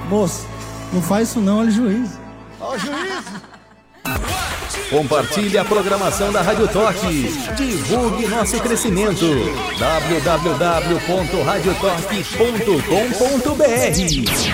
Moço, não faz isso não, olha o juiz. Ó o juiz. Compartilhe a programação da Rádio Toque. Divulgue nosso crescimento. www.radiotoque.com.br